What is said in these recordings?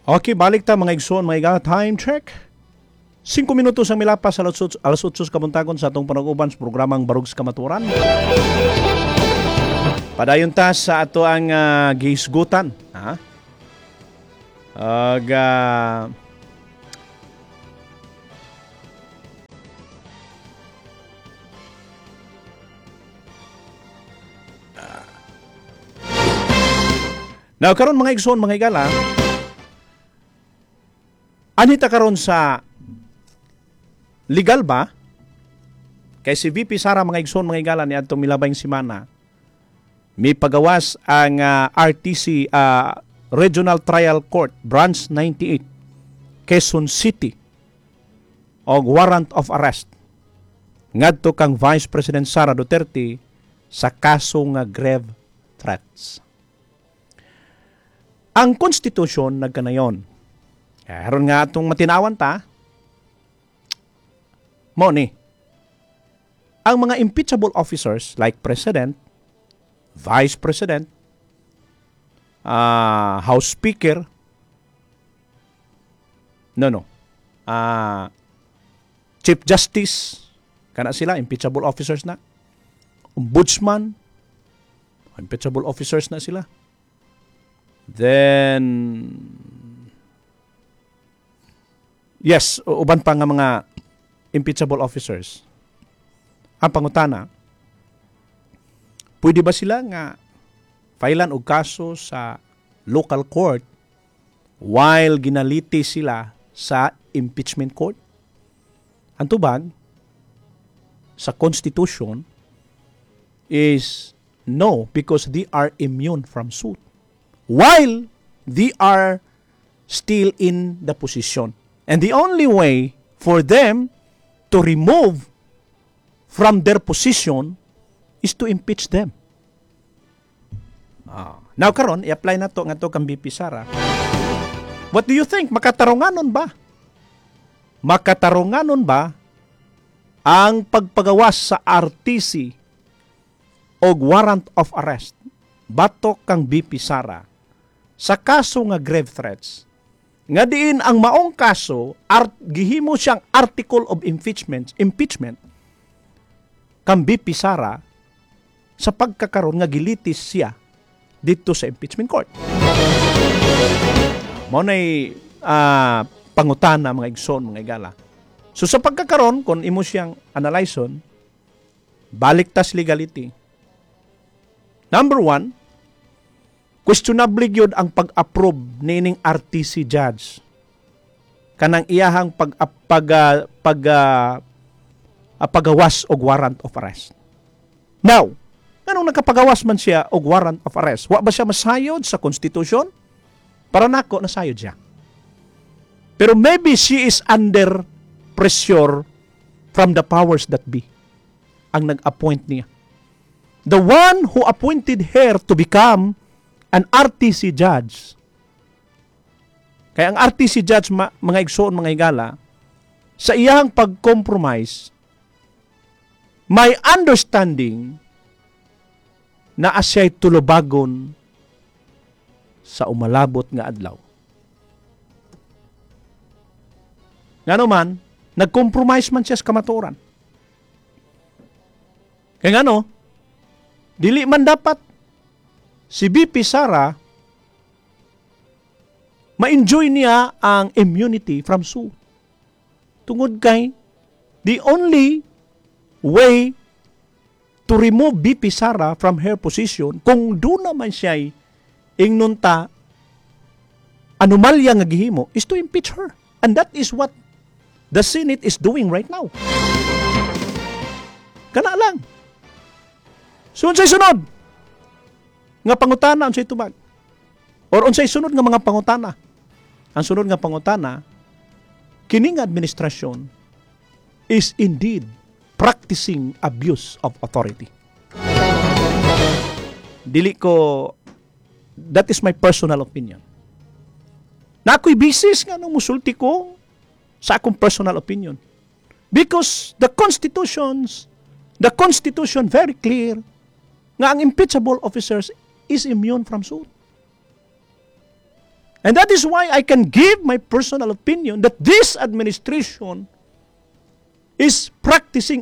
Okay, balik ta mga igsoon, mga iga. Time check. 5 minutos ang milapas alas 8 kabuntagon sa atong panag-uban sa programang Barug sa Kamaturan. Padayon ta sa ato ang gihisgutan. Now, karon mga igsoon, mga igala, anita karon sa legal ba? Kay si VP Sara, mga igsoon, mga igala, ni atong milabayng simana, may pagawas ang RTC Regional Trial Court, Branch 98, Quezon City, og warrant of arrest ngadto kang Vice President Sara Duterte sa kaso nga grave threats. Ang konstitusyon nagkanayon. Karon nga atong matinawan ta, mo ni, ang mga impeachable officers like President, Vice President, House Speaker, Chief Justice, kana sila, impeachable officers na. Ombudsman, impeachable officers na sila. Then, yes, uban pa nga mga impeachable officers. Ang pangutana, pwede ba sila nga filean og kaso sa local court while ginaliti sila sa impeachment court? Ang tubag sa Constitution is no, because they are immune from suit while they are still in the position. And the only way for them to remove from their position is to impeach them. Now karon, i-apply na to nga to kang VP Sara. What do you think? Makatarunganon ba? Makatarunganon ba ang pagpagawas sa RTC o warrant of arrest batok kang VP Sara sa kaso nga grave threats? Nga diin ang maong kaso, gihimo siyang article of impeachment kang VP Sara sa pagkakaroon nga gilitis siya dito sa impeachment court. Mao nay pangutana mga igsoon, mga igala. So sa pagkakaroon, kung imo siyang analyson, balik tas legality. Number 1, questionable gyud ang pag-approve nining RTC judge kanang iyahang pagawas og warrant of arrest. Now, anong nakapagawas man siya og warrant of arrest? Wa ba siya masayod sa Constitution? Para nako nasayod siya. Pero maybe she is under pressure from the powers that be ang nag-appoint niya. The one who appointed her to become an RTC judge. Kaya ang RTC judge, mga igsoon, mga igala, sa iyang pag-compromise, may understanding na asya'y tulubagon sa umalabot nga adlaw. Nga naman, nag-compromise man siya sa kamatuoran. Kaya nga dili man dapat si VP Sara ma-enjoy niya ang immunity from suit. Tungod kay, the only way to remove VP Sara from her position, kung doon naman siya'y ingnunta anomalya nga gihimo, is to impeach her. And that is what the Senate is doing right now. Kana lang. So, unsay sunod nga pangutana, unsay tubag? Or unsay sunod nga mga pangutana? Ang sunod nga pangutana, kining administrasyon is indeed practicing abuse of authority. Dili ko, that is my personal opinion. Na ako'y bisis nga nung musulti ko sa akong personal opinion. Because the Constitution very clear nga ang impeachable officers is immune from suit. And that is why I can give my personal opinion that this administration is practicing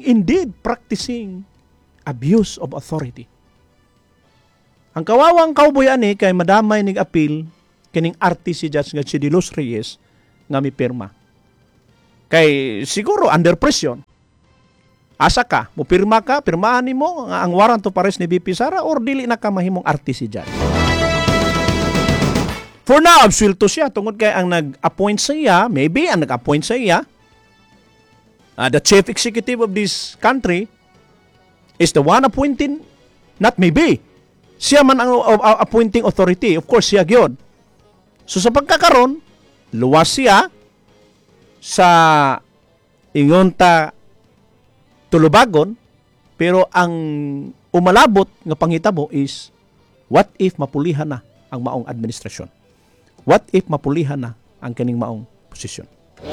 abuse of authority. Ang kawawang cowboy ani kay madamay nig appeal kining RTC judge nga si De Los Reyes nga mipirma. Kay siguro under pressure. Asa ka, mupirma ka, pirmahan nimo nga ang warrant of arrest ni VP Sara or dili na ka mahimong RTC judge. For now, absuelto siya tungod kay ang nag-appoint sa iya, maybe ang nag-appoint sa iya, the chief executive of this country is the one appointing, not maybe. Siya man ang appointing authority. Of course, siya gyud. So sa pagkakaroon, luwas siya sa ingonta tulubagon, pero ang umalabot nga panghitabo is, what if mapulihan na ang maong administrasyon? What if mapulihan na ang kaning maong posisyon?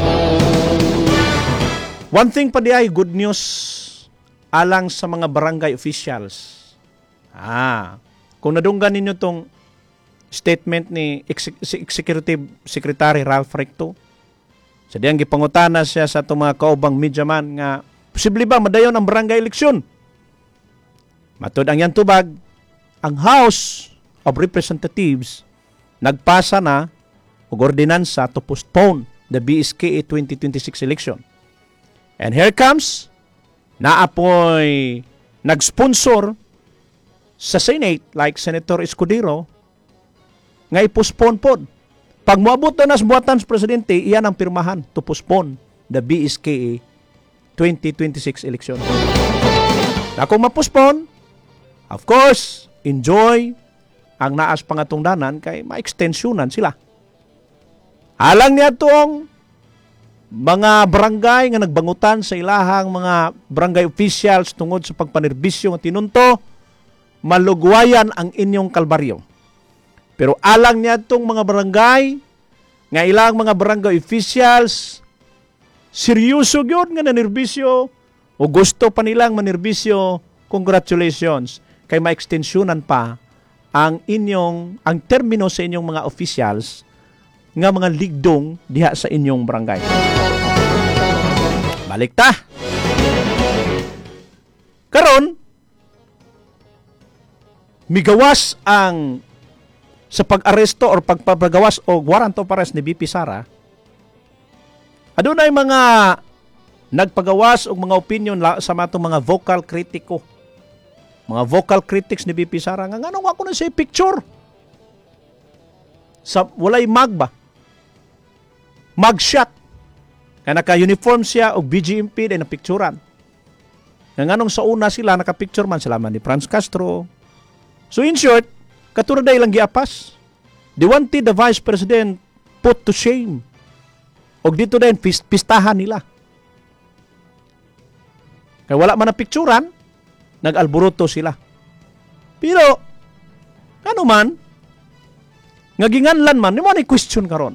One thing pa di ay good news alang sa mga barangay officials. Kung nadunggan ninyo tong statement ni Executive Secretary Ralph Recto, sa diyang gipangutana siya sa itong mga kaubang media man nga, posible ba madayon ang barangay eleksyon? Matod ang yan tubag, ang House of Representatives nagpasa na og ordinansa to postpone the BSKA 2026 election. And here comes, naapoy nag-sponsor sa Senate like Senator Escudero nga i-postpone pod. Pag moabot na nas buhatan sa presidente, iyan ang pirmahan to postpone the BSKA 2026 election. Na kung ma-postpone, of course, enjoy ang naas pangatungdanan kay ma-extensionan sila. Alang niya itong mga barangay nga nagbangutan sa ilahang mga barangay officials tungod sa pagpanerbisyo nga tinunto, malugwayan ang inyong kalbaryo. Pero alang niya itong mga barangay nga ilang mga barangay officials seryoso gyud nga nanerbisyo o gusto pa nilang manerbisyo, congratulations kay ma-extensionan pa ang termino sa inyong mga officials nga mga ligdong diha sa inyong barangay. Balik ta. Karon, migawas ang sa pag-aresto or pagpapagawas o warrant of arrest ni VP Sara. Adunay mga nagpagawas og mga opinion sa matong mga vocal kritiko. Mga vocal critics ni VP Sara nga nganong ako na siya picture. Sa walay magba. Mugshot. Nga naka-uniform siya og BGMP din na picturean. Nga nganong sa una sila naka-picture man sila man ni Franz Castro. So in short, katulad na ilang giapas. They wanted the Vice President put to shame. Og dito din pistahan nila. Kaya wala man na picturean, nag-alburuto sila. Pero, ano man, ngaginganlan man, yung mga question karon.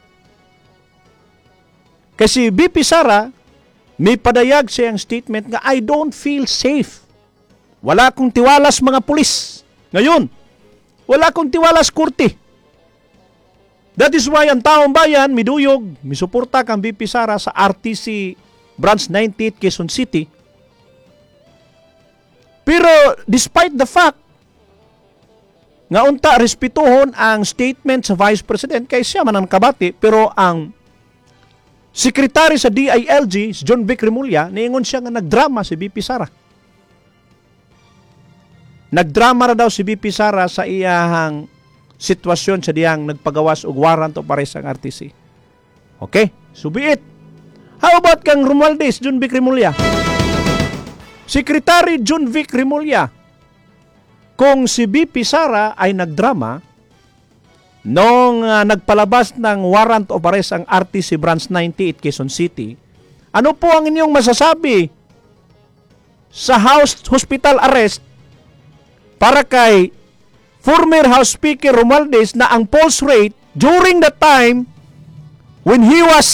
Kasi VP Sara, may padayag siyang statement nga, I don't feel safe. Wala akong tiwalas mga pulis. Ngayon, wala akong tiwalas kurti. That is why ang taong bayan, miduyog, misuporta kang VP Sara sa RTC Branch 98 Quezon City. Pero despite the fact nga unta respetuhon ang statement sa Vice President kay siya man ang kabati, pero ang Secretary sa DILG, si John Vic Remulla, niingon siya nga nagdrama si VP Sara. Nagdrama ra daw si VP Sara sa iyahang sitwasyon sa diyang nagpagawas og warrant of arrest ang RTC. Okay, so be it. How about kang Romualdez, John Vic Remulla? Secretary John Vic Remulla, kung si VP Sara ay nagdrama nung nagpalabas ng warrant of arrest ang RTC Branch 98 Quezon City, ano po ang inyong masasabi sa hospital arrest para kay former House Speaker Romualdez na ang pulse rate during the time when he was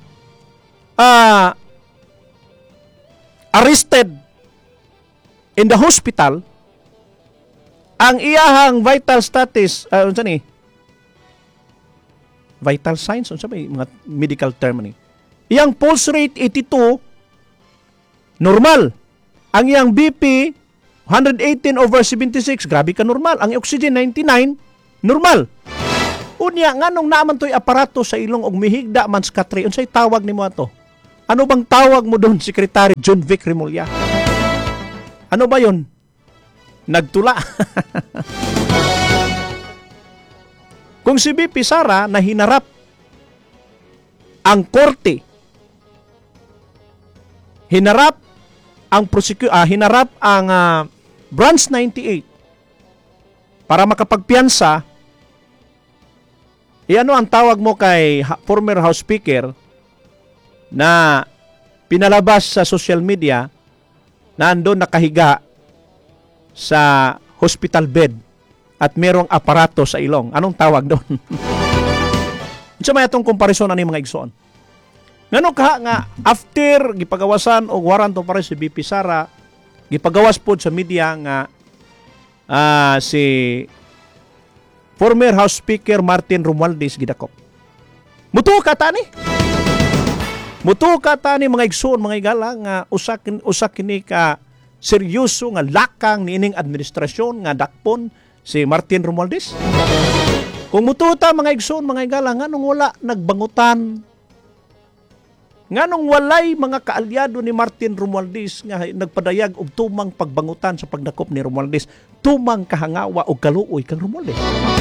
arrested in the hospital, ang iyahang vital status, vital signs, unsa may mga medical term ni. Iyang pulse rate 82 normal. Ang iyang BP 118/76, grabe ka normal. Ang oxygen 99 normal. Unya nganong naman to'y aparato sa ilong og mihigda man sa katri, unsay tawag nimo ato? Ano bang tawag mo doon, Secretary John Vic Remulla? Ano ba 'yon? Nagtula. Kung si BP Sara na hinarap ang korte, hinarap ang hinarap ang Branch 98 para makapagpiyansa, ano ang tawag mo kay former House Speaker na pinalabas sa social media na andon nakahiga sa hospital bed at merong aparato sa ilong? Anong tawag doon? Sa may atong komparison ani mga igsoon. Ngano ka nga after gipagawasan og warrant of arrest si BP Sara, gipagawas pod sa media nga si former House Speaker Martin Romualdez gidakop. Mutuo ka tani mga igsoon, mga igala nga usa kini ka seryoso nga lakang niining administrasyon nga dakpon si Martin Romualdez. Kung mututa mga igsoon, mga igala, nganong wala nagbangutan, nganong walay mga kaalyado ni Martin Romualdez nga nagpadayag og tumang pagbangutan sa pagdakop ni Romualdez, tumang kahangawa og kaluoy kang Romualdez.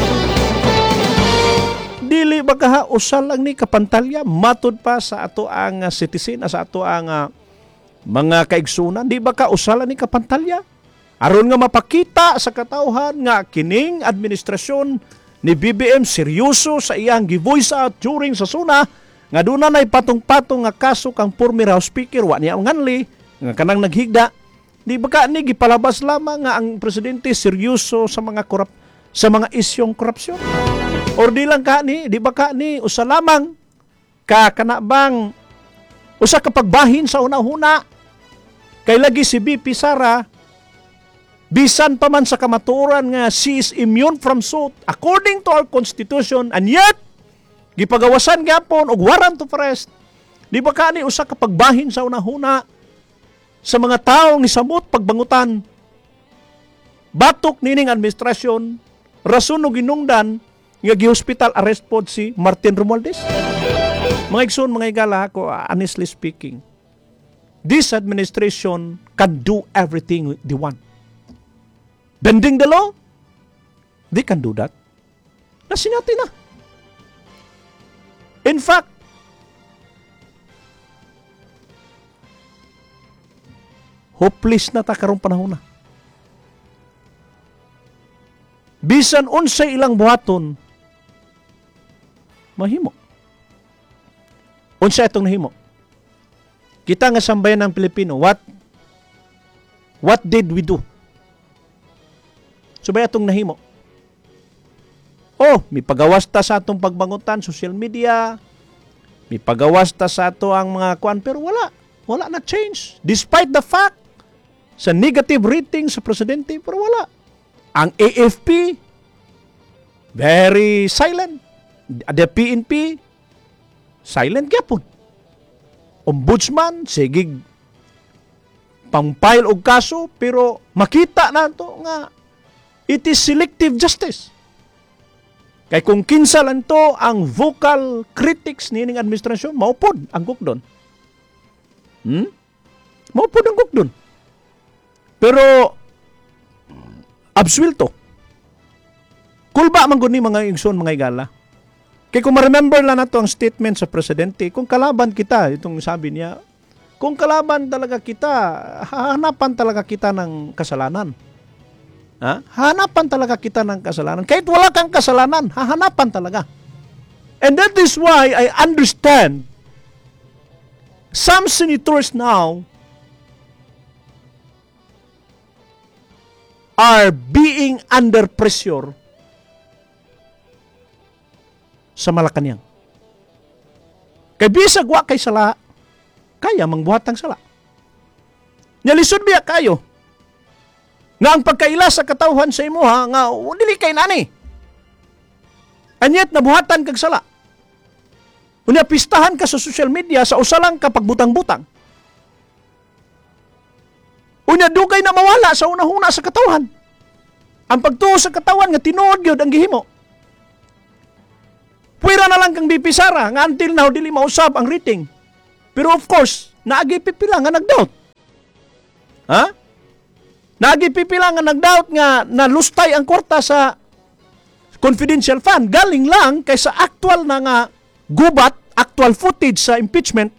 Dili ba kaha usal lang ni kapantalya matud pa sa ato ang citizen, sa ato ang mga kaigsunan, di ba ka usala ni kapantalya? Aron nga mapakita sa katawhan nga kining administrasyon ni BBM seryoso sa iyang gi-voice out during sa SUNA nga doon na patong-patong nga kaso kang former House Speaker, wa niya nganli nga kanang naghigda. Di ba ka ni gipalabas lamang nga ang presidente seryoso sa mga sa mga isyong korupsyon? Or di lang ka ni, di ba ka ni usa lamang ka kanabang usa ka pagbahin sa una-una? Kay lagi si BP Sara, bisan pa man sa kamatuoran nga she is immune from suit according to our constitution, and yet gipagawasan gyapon og warrant of arrest. Di ba kani usa ka pagbahin sa una-una sa mga taong ni samot pagbangutan? Batok nining administrasyon rason og ginungdan nga gi-hospital arrest pod si Martin Romualdez. Mga igsoon, mga igala, ako honestly speaking, this administration can do everything they want. Bending the law, they can do that. Nasinati na. In fact, hopeless na ta karong panahon na. Bisan unsay ilang buhaton, mahimo. Unsay atong nahimo? Kita nga sambayan ng Pilipino, what did we do? Subay atong nahimo. May pagawas ta sa atong pagbangutan, social media, may pagawas ta sa ato ang mga kuan, pero wala na change. Despite the fact, sa negative rating sa presidente, pero wala. Ang AFP, very silent. The PNP, silent gyapon. Ombudsman, sigig pang-file og kaso, pero makita na to nga it is selective justice. Kay kung kinsa lang to ang vocal critics nining administrasyon, maupod ang gukdon. Maupod ang gukdon. Pero absuelto. Kulba man gud ni mga igsoon, mga igala. Kaya kung ma-remember lang nato ang statement sa presidente, kung kalaban kita, itong sabi niya, kung kalaban talaga kita, hahanapan talaga kita ng kasalanan. Hahanapan talaga kita ng kasalanan. Kahit wala kang kasalanan, hahanapan talaga. And that is why I understand some senators now are being under pressure sa Malacanang. Kay bisag wa kay sala, kaya mangbuhatang sala. Nyalisod biya kayo nga ang pagkaila sa katawhan sa imuha nga dili kay nani. And yet nabuhatan kag sala. Unya pistahan ka sa social media sa usalang ka pagbutang-butang. Unya dugay na mawala sa unahuna sa katawan. Ang pagtuo sa katawan nga tinuod gyud ang gihimo. Puwira na lang kang BP Sara nga until now dili mausab ang rating. Pero of course, naagi pipila nga nagdoubt. Ha? Naagi pipila nga nagdoubt nga nalustay ang kwarta sa confidential fund. Galing lang kaysa actual na nga gubat, actual footage sa impeachment.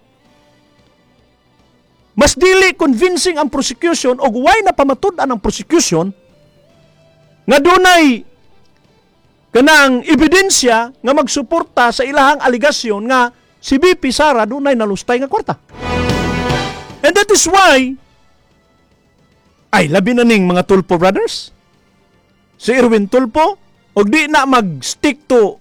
Mas dili convincing ang prosecution o why na pamatud-an ang prosecution nga dunay kanang ebidensya nga magsuporta sa ilahang aligasyon nga si BP Sara dunay nalustay nga kwarta. And that is why ay labi na ning mga Tulfo brothers. Si Erwin Tulfo og di na mag-stick to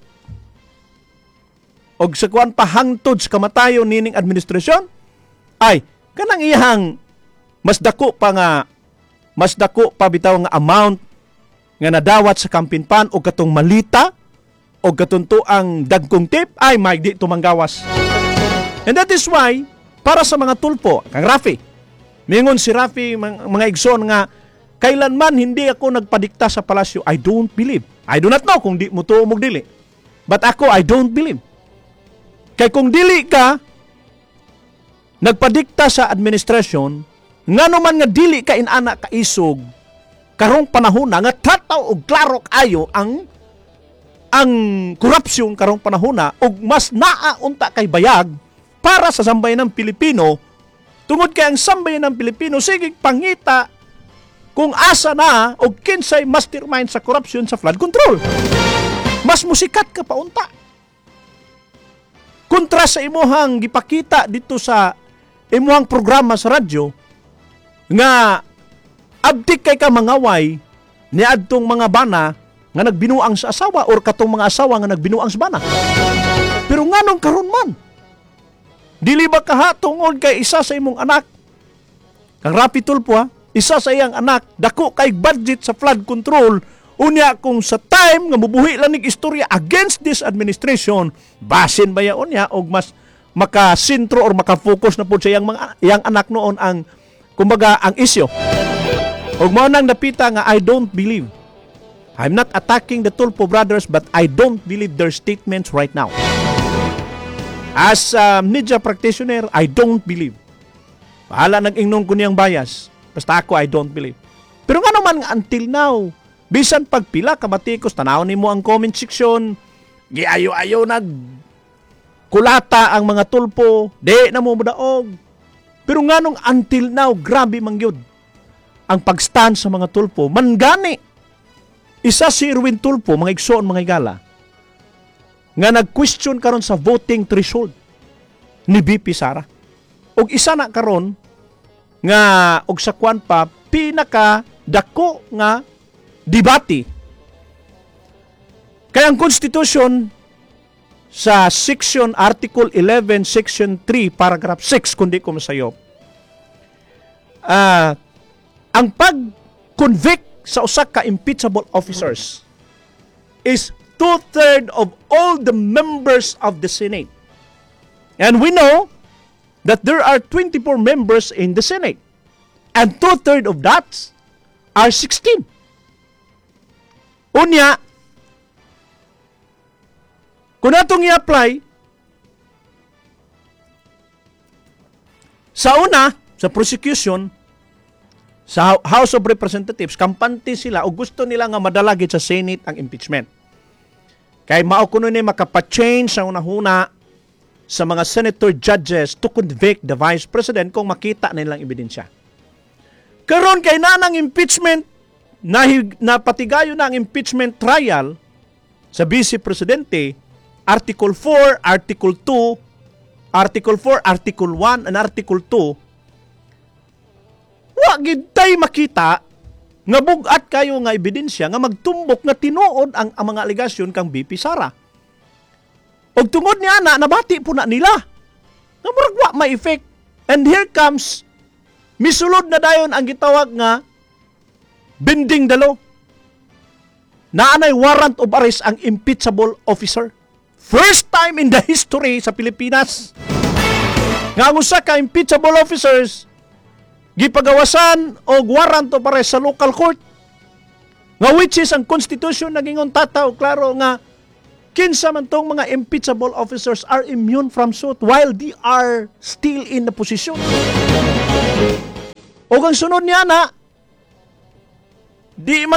og sa kuan pahangtod sa kamatayon nining administrasyon ay kanang iyang mas dako pa bitaw nga amount nga nadawat sa campaign fund o katong malita o katunto ang dagkong tip ay may di tumanggawas. And that is why para sa mga Tulfo, kang Rafi, mingon si Rafi mga igsoon nga kailanman hindi ako nagpadikta sa palasyo. I don't believe. I do not know kung di mo to mo dili. But ako, I don't believe. Kay kung dili ka nagpadikta sa administrasyon, nga naman nga dili ka inana ka isog, karong panahon na nga tataw og klaro kayo ang korupsyon karong panahon na og mas naaunta kay bayag para sa sambayan ng Pilipino. Tungod kay ang sambayan ng Pilipino sige pangita kung asa na og kinsay mastermind sa korupsyon sa flood control. Mas musikat ka paunta. Kontra sa imuhang gipakita dito sa imuhang programa sa radyo nga abdik kay ka mangaway ni adtong mga bana nga nagbinuang sa asawa or katong mga asawa nga nagbinuang sa bana. Pero nganong karon man dili ba kaha tungod kay isa sa imong anak kang Rafi Tulfo isa sa iyang anak dako kay budget sa flood control unya kung sa time nga mubuhi lang nig istorya against this administration basin ba yaon niya og mas makasentro or makafocus na po sa iyang anak noon ang kumbaga ang isyo. Og mao nang napita nga I don't believe. I'm not attacking the Tulfo brothers but I don't believe their statements right now. As a media practitioner, I don't believe. Pahala nag-ingnon ko niyang bias. Basta ako, I don't believe. Pero nga naman until now, bisan pagpila kamatikos, tanaw nimo ang comment section, giayo-ayo kulata ang mga Tulfo, di na mo mudaog. Pero nga nung until now, grabe mangyod ang pagstand sa mga Tulfo. Mangani, isa si Erwin Tulfo, mga igsoon, mga igala, nga nag-question karon sa voting threshold ni BP Sara. Og isa na karon nga og sa kwan pa pinaka dako nga debate. Kaya ang Constitution sa section Article 11, Section 3, Paragraph 6, kundi ko masayop, ang pag-convict sa usa ka impeachable officers is 2/3 of all the members of the Senate. And we know that there are 24 members in the Senate. And 2/3 of that are 16. Unya, kung natong i-apply, sa una, sa prosecution, sa House of Representatives, kampante sila o gusto nila nga madalagit sa Senate ang impeachment. Kay mao kuno ni makapa-change sa unahuna sa mga senator judges to convict the Vice President kung makita nilang ebidensya. Karon kay nanang impeachment, napatigayo na ang impeachment trial sa Vice Presidente, Article 4, Article 2, Article 4, Article 1, and Article 2, wa gid tay makita nga bugat kayo nga ebidensya nga magtumbok nga tinuod ang mga alegasyon kang BP Sara. Og tungod niya nabati po na nila. Nga murag wa may effect. And here comes, misulod na dayon ang gitawag nga bending the law. Naanay warrant of arrest ang impeachable officer First time in the history sa Pilipinas nga ang usa ka impeachable officers gipagawasan og warrant of arrest sa local court. Nga which is ang constitution nagingon tataw klaro nga kinsa man tong mga impeachable officers are immune from suit while they are still in the position. O ang sunod niya na, di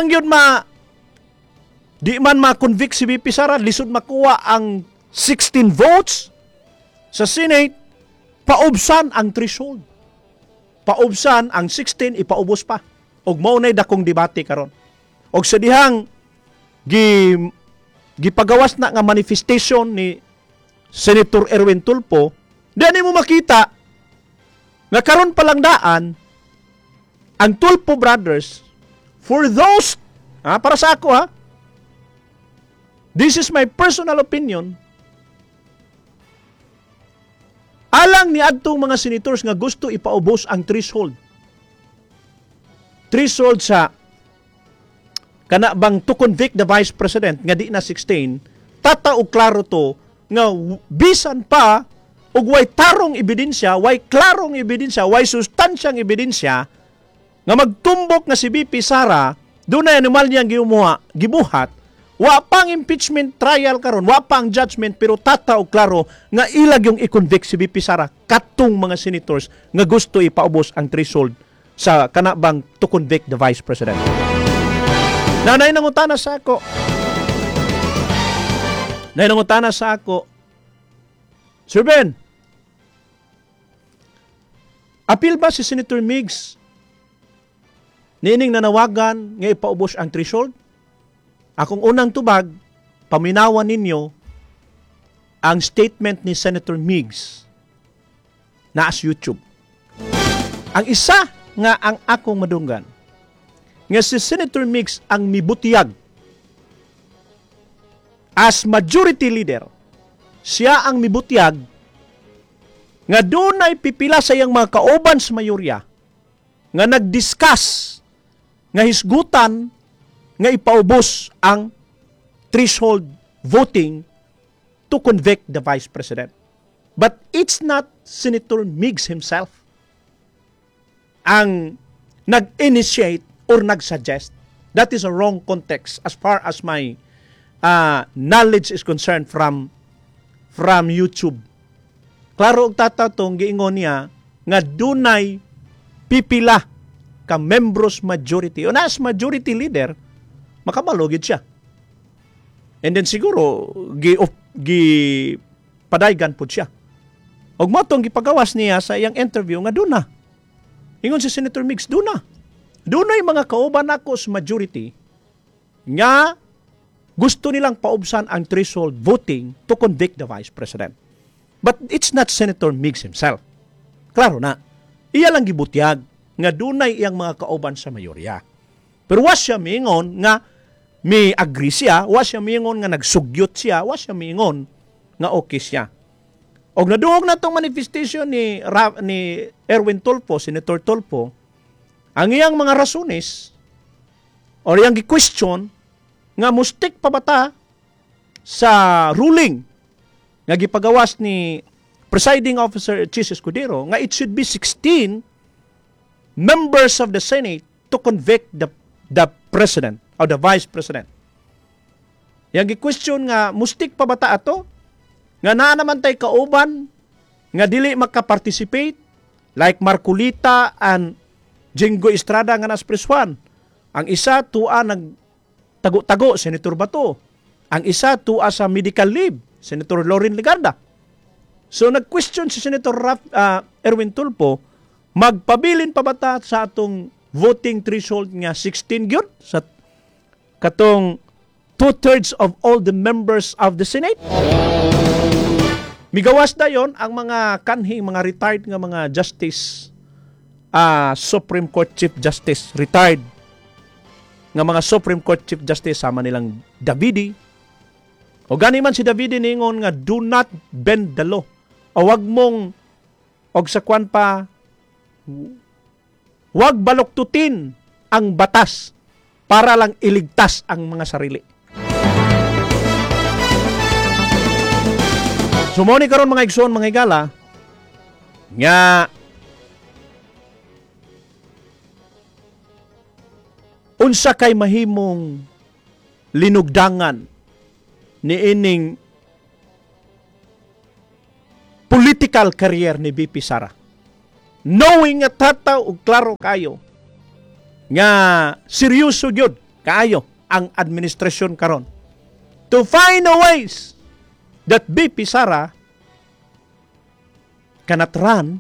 man ma-convict si VP Sara, lisod makuha ang 16 votes sa Senate, paubsan ang threshold. Paubsan ang 16, ipaubos pa. Og maunay dakong debate karon. Og sa dihang gipagawas na nga manifestation ni Senator Erwin Tulfo, diyan mo makita nga karon palang daan ang Tulfo brothers for those para sa ako this is my personal opinion, alang ni adtong mga senators nga gusto ipaubos ang threshold sa kana bang to convict the Vice President nga di na 16, tataog klaro to nga bisan pa og way tarong ebidensya, way klarong ebidensya, way sustansyang ebidensya nga magtumbok nga si VP Sara dunay animal niyang gibuhat, wa pang impeachment trial karon, wa pang judgment, pero tataog klaro nga ilag yung i-convict si VP Sara katong mga senators nga gusto ipaubos ang threshold sa kana bang to convict the Vice President. Nanay nangutana sa ako, Sir Ben, apil ba si Senator Migs nining nanawagan nga ipaubos ang threshold? Akong unang tubag, paminawan ninyo ang statement ni Senator Migs na as YouTube. Ang isa nga ang akong madunggan, nga si Senator Migs ang mibutiyag as majority leader. Siya ang mibutiyag nga dunay pipila sa iyang mga kauban sa mayorya nga nag-discuss nga hisgutan nga ipaubos ang threshold voting to convict the Vice President. But it's not Senator Migs himself ang nag-initiate or nag-suggest. That is a wrong context as far as my knowledge is concerned from YouTube. Klaro og tatatong giingon niya nga dunay pipila ka members majority o nas majority leader, makabalogid siya. And then siguro padaygan po siya. Og matong gipagawas niya sa iyang interview nga duna. Ingon si Senator Migs, duna. Dunay mga kauban ako sa majority nga gusto nilang paubsan ang threshold voting to convict the Vice President. But it's not Senator Migs himself. Klaro na. Iya lang gibutyag nga dunay iyang mga kauban sa mayorya. Pero was siya miingon nga may agree siya, was siya miingon nga nagsugyot siya, was siya miingon nga okay siya. Og naduog na tong manifestation ni Erwin Tulfo, Senator Tulfo, ang iyang mga rasones o iyang gi-question nga mustik pa bata sa ruling nga gipagawas ni Presiding Officer Chis Escudero nga it should be 16 members of the Senate to convict the President or the Vice President. Yang gi-question nga mustik pa bata ato nga naa naman tay kauban nga dili makaparticipate like Marcolita and Jingo Estrada nga naspreswan. Ang isa tua nagtago-tago, Senator Bato. Ang isa tua sa medical leave, Senator Lorin Legarda. So nag-question si Senator Erwin Tulfo, magpabilin pa bata sa atong voting threshold nga 16 gyud sa katong 2/3 of all the members of the Senate? Migawas dayon ang mga kanhing mga retired nga mga justice, Supreme Court Chief Justice, retired nga mga Supreme Court Chief Justice, sama nilang Davidi. O gani man si Davidi ningon nga do not bend the law. O wag mong, og sa kwan pa, wag baluktutin ang batas para lang iligtas ang mga sarili. Sumuni karon mga igsoon, mga higala, nga unsa kay mahimong linugdangan ni ining political career ni VP Sara. Knowing nga tataw og klaro kayo nga seryoso gyud kaayo ang administrasyon karon to find a ways that VP Sara cannot run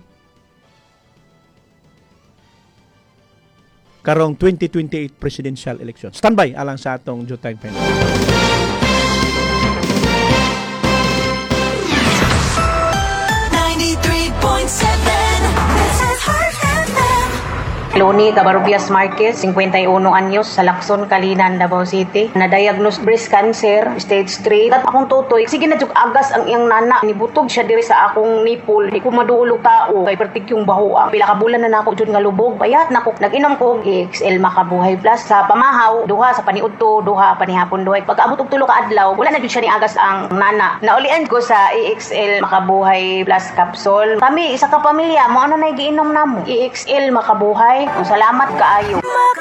karong 2028 presidential election. Standby alang sa atong Jutang Panel. Loni Tabarubias Marquez, 51 anyos, sa Lacson, Kalinan, Davao City. Na-diagnose breast cancer, stage 3. At akong tutoy, sige na jug agas ang iyang nana. Nibutog siya diri sa akong nipple. Di ko maduulog tao. Kay pertik yung bahoa. Pila ka bulan na nako jud nga lubog. Bayat nako. Nag-inom ko og EXL Makabuhay Plus sa pamahaw, duha sa paniudto, duha panihapon duhay. Pag abot og tulo ka adlaw, wala na jud siya ni agas ang nana. Naulian ko sa EXL Makabuhay Plus capsule. Kami isa ka pamilya, mo ano na giinom namo. EXL Makabuhay. Salamat kaayo.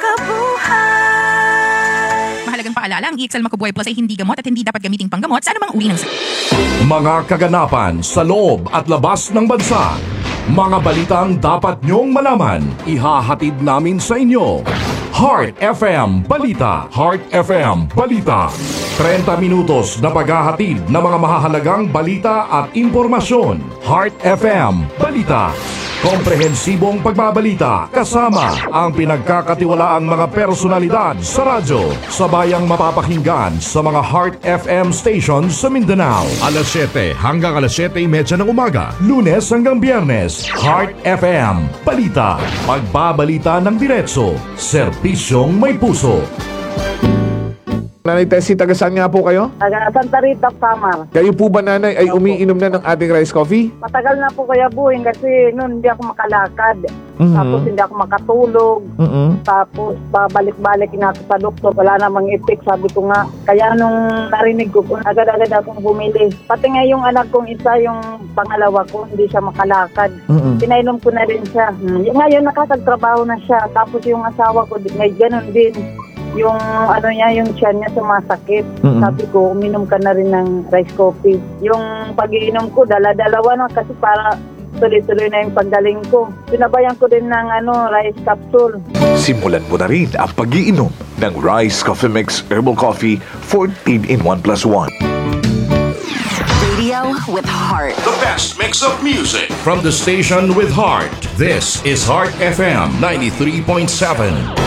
Mahalagang paalala, ang EXL Makabuhay Plus ay hindi gamot at hindi dapat gamiting panggamot sa anumang uri ng sakit. Mga kaganapan sa loob at labas ng bansa. Mga balitang dapat nyong malaman, ihahatid namin sa inyo. Heart FM Balita. Heart FM Balita. 30 minutos na paghahatid ng mga mahahalagang balita at impormasyon. Heart FM Balita. Komprehensibong pagbabalita kasama ang pinagkakatiwalaang mga personalidad sa radyo. Sabayang mapapakinggan sa mga Heart FM stations sa Mindanao. Alas 7 hanggang alas 7:30 ng umaga. Lunes hanggang Biyernes. Heart FM Balita. Pagbabalita ng diretso. Serbisyong may puso. Nanay Tessie, taga saan nga po kayo? Taga Santa Rita, Samar. Kayo po ba, nanay, ay umiinom na ng ating rice coffee? Matagal na po kaya buhin kasi noon hindi ako makalakad. Tapos hindi ako makatulog. Tapos pabalik-balik na ako sa doktor. Wala namang effect, sabi ko nga. Kaya nung narinig ko, agad-agad akong bumili. Pati nga yung anak kong isa, yung pangalawa ko, hindi siya makalakad. Pinainom ko na rin siya. Ngayon nakakagtrabaho na siya. Tapos yung asawa ko, may ganun din. Yung ano niya, yung tiyan niya sumasakit. Sabi ko, uminom ka na rin ng rice coffee. Yung pag-iinom ko, dala-dalawa na kasi para tuloy-tuloy na yung paggaling ko. Sinabayan ko din ng rice capsule. Simulan mo na rin ang pag-iinom ng Rice Coffee Mix Herbal Coffee 14 in 1 plus 1. Radio with heart. The best mix of music from the station with heart. This is Heart FM 93.7.